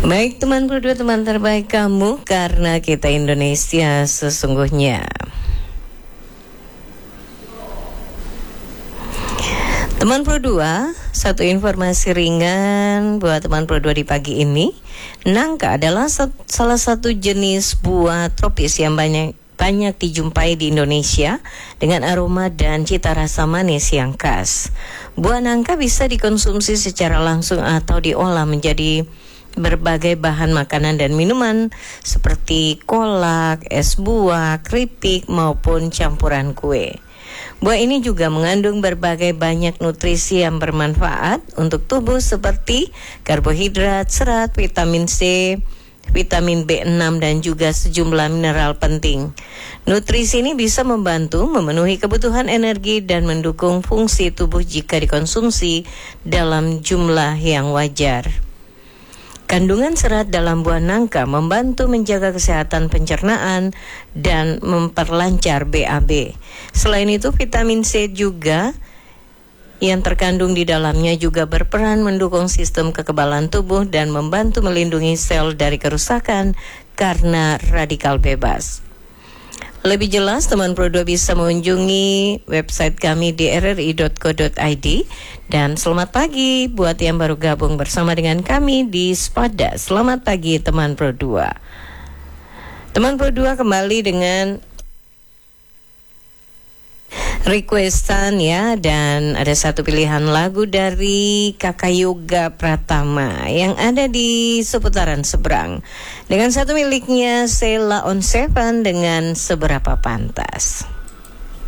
Baik teman berdua, teman terbaik kamu, karena kita Indonesia sesungguhnya. Teman Pro 2, satu informasi ringan buat teman Pro 2 di pagi ini. Nangka adalah salah satu jenis buah tropis yang banyak dijumpai di Indonesia dengan aroma dan cita rasa manis yang khas. Buah nangka bisa dikonsumsi secara langsung atau diolah menjadi berbagai bahan makanan dan minuman seperti kolak, es buah, keripik maupun campuran kue. Buah ini juga mengandung berbagai banyak nutrisi yang bermanfaat untuk tubuh seperti karbohidrat, serat, vitamin C, vitamin B6 dan juga sejumlah mineral penting. Nutrisi ini bisa membantu memenuhi kebutuhan energi dan mendukung fungsi tubuh jika dikonsumsi dalam jumlah yang wajar. Kandungan serat dalam buah nangka membantu menjaga kesehatan pencernaan dan memperlancar BAB. Selain itu, vitamin C juga yang terkandung di dalamnya juga berperan mendukung sistem kekebalan tubuh dan membantu melindungi sel dari kerusakan karena radikal bebas. Lebih jelas, teman Pro 2 bisa mengunjungi website kami di rri.co.id. Dan selamat pagi buat yang baru gabung bersama dengan kami di Spada. Selamat pagi teman Pro 2. Teman Pro 2 kembali dengan requestan ya, dan ada satu pilihan lagu dari Kakak Yoga Pratama yang ada di seputaran seberang dengan satu miliknya Sheila on Seven dengan Seberapa Pantas.